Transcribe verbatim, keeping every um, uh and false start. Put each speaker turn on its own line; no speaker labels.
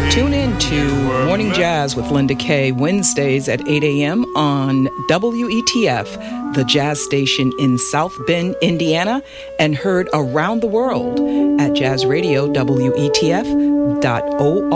Tune in to Morning Jazz with Linda Kay, Wednesdays at eight a.m. on W E T F, the jazz station in South Bend, Indiana, and heard around the world at jazz radio W E T F dot org.